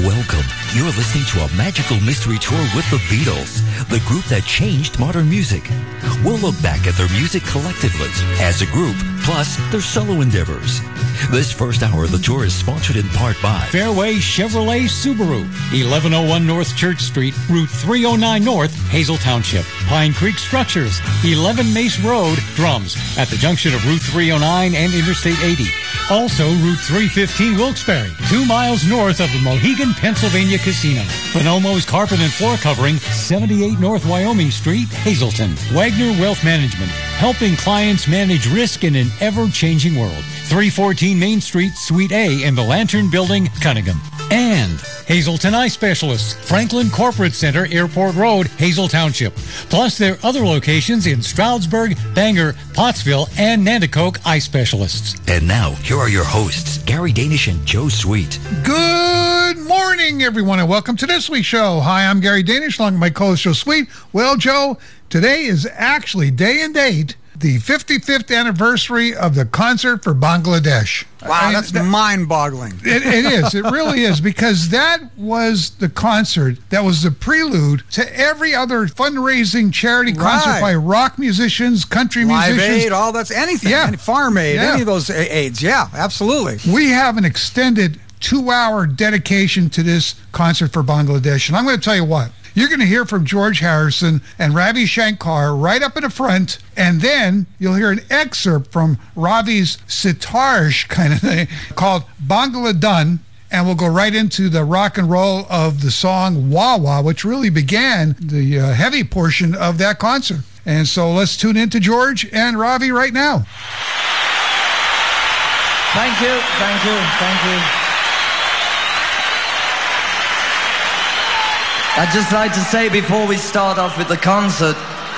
Welcome. You're listening to a magical mystery tour with the Beatles, the group that changed modern music. We'll look back at their music collectively, as a group, plus their solo endeavors. This first hour of the tour is sponsored in part by Fairway Chevrolet Subaru, 1101 North Church Street, Route 309 North, Hazel Township. Pine Creek Structures, 11 Mace Road, Drums, at the junction of Route 309 and Interstate 80. Also, Route 315 Wilkes-Barre, 2 miles north of the Mohegan, Pennsylvania Casino. Bonomo's Carpet and Floor Covering, 78 North Wyoming Street, Hazleton. Wagner Wealth Management, helping clients manage risk in an ever-changing world. 314 Main Street, Suite A in the Lantern Building, Cunningham. And Hazleton Eye Specialists, Franklin Corporate Center, Airport Road, Hazel Township. Plus their other locations in Stroudsburg, Bangor, Pottsville, and Nanticoke Eye Specialists. And now, here are your hosts, Gary Danish and Joe Sweet. Good morning, everyone, and welcome to this week's show. Hi, I'm Gary Danish, along with my co-host, Joe Sweet. Well, Joe, today is actually day and date, the 55th anniversary of the concert for Bangladesh. Wow, that's mind-boggling. It is. It really is, because that was the concert that was the prelude to every other fundraising charity concert by rock musicians, country musicians. Live Aid, all that's anything. Yeah. Any Farm Aid, any of those aids. Yeah, absolutely. We have an extended 2-hour dedication to this concert for Bangladesh, and I'm going to tell you what. You're going to hear from George Harrison and Ravi Shankar right up in the front, and then you'll hear an excerpt from Ravi's sitarish kind of thing called Bangla Dun, and we'll go right into the rock and roll of the song Wah Wah, which really began the heavy portion of that concert. And so let's tune in to George and Ravi right now. Thank you, thank you, thank you. I'd just like to say before we start off with the concert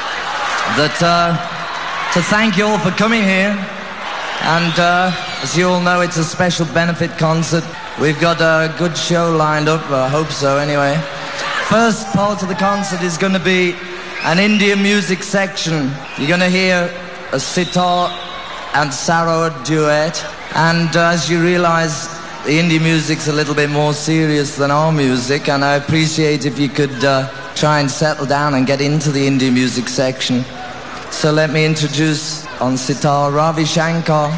that to thank you all for coming here, and as you all know, it's a special benefit concert. We've got a good show lined up, I hope so anyway. First part of the concert is going to be an Indian music section. You're going to hear a sitar and sarod duet, and as you realize, the indie music's a little bit more serious than our music, and I appreciate if you could try and settle down and get into the indie music section. So let me introduce on sitar Ravi Shankar.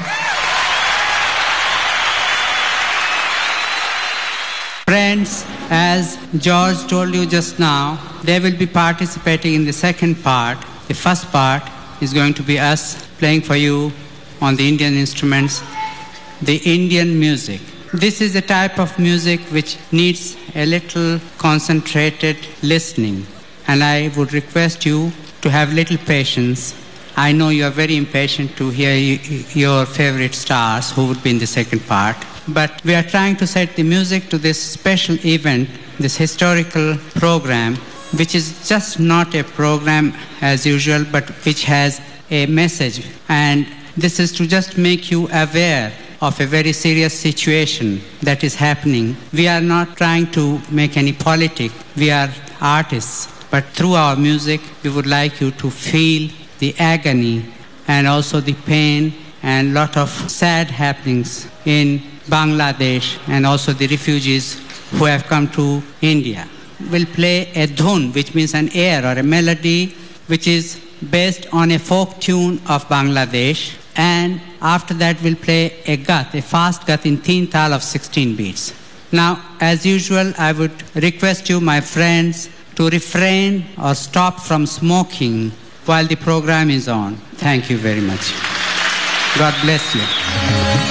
Friends, as George told you just now, they will be participating in the second part. The first part is going to be us playing for you on the Indian instruments, the Indian music. This is a type of music which needs a little concentrated listening, and I would request you to have little patience. I know you are very impatient to hear your favorite stars who would be in the second part, but we are trying to set the music to this special event, this historical program, which is just not a program as usual, but which has a message, and this is to just make you aware of a very serious situation that is happening. We are not trying to make any politics. We are artists. But through our music, we would like you to feel the agony and also the pain and lot of sad happenings in Bangladesh and also the refugees who have come to India. We'll play a dhun, which means an air or a melody, which is based on a folk tune of Bangladesh. And after that we'll play a gat, a fast gat in teen tal of 16 beats. Now, as usual, I would request you, my friends, to refrain or stop from smoking while the program is on. Thank you very much. God bless you.